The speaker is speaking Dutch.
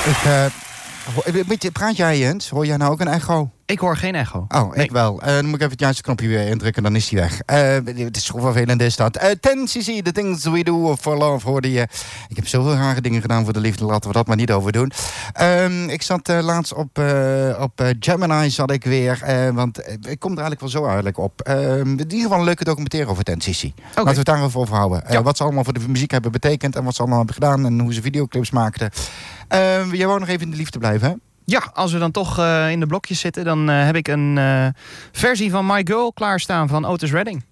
Praat jij, Jens? Hoor jij nou ook een echo? Ik hoor geen echo. Oh, nee. Ik wel. Dan moet ik even het juiste knopje weer indrukken, dan is die weg. Het is zo vervelend, is dat. 10cc, The Things We Do For Love, hoorde je. Ik heb zoveel rare dingen gedaan voor de liefde, laten we dat maar niet over doen. Ik zat laatst op Gemini, zat ik weer. Want ik kom er eigenlijk wel zo eigenlijk op. In ieder geval een leuke documentaire over 10cc. Okay. Laten we het daarover over houden. Ja. Wat ze allemaal voor de muziek hebben betekend en wat ze allemaal hebben gedaan en hoe ze videoclips maakten. Jij wou nog even in de liefde blijven, hè? Ja, als we dan toch in de blokjes zitten, dan heb ik een versie van My Girl klaarstaan van Otis Redding.